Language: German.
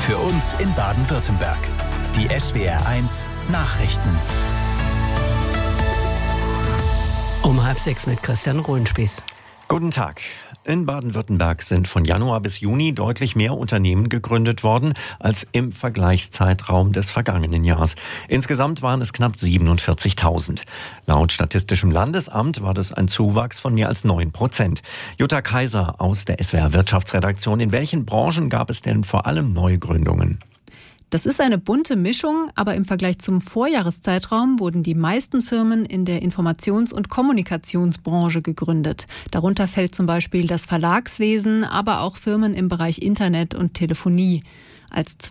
Für uns in Baden-Württemberg. Die SWR1 Nachrichten. Um 5:30 mit Christian Rohenspieß. Guten Tag. In Baden-Württemberg sind von Januar bis Juni deutlich mehr Unternehmen gegründet worden als im Vergleichszeitraum des vergangenen Jahres. Insgesamt waren es knapp 47.000. Laut Statistischem Landesamt war das ein Zuwachs von mehr als 9%. Jutta Kaiser aus der SWR Wirtschaftsredaktion. In welchen Branchen gab es denn vor allem Neugründungen? Das ist eine bunte Mischung, aber im Vergleich zum Vorjahreszeitraum wurden die meisten Firmen in der Informations- und Kommunikationsbranche gegründet. Darunter fällt zum Beispiel das Verlagswesen, aber auch Firmen im Bereich Internet und Telefonie. Als